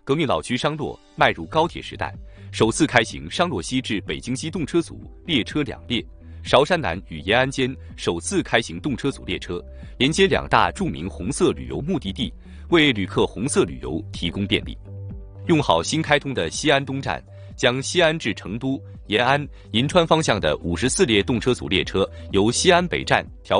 革命老区商洛迈入高铁时代，首次开行商洛西至北京西动车组列车2列；韶山南与延安间首次开行动车组列车，连接2大著名红色旅游目的地，为旅客红色旅游提供便利。用好新开通的西安东站，将西安至成都、延安、银川方向的54列动车组列车由西安北站调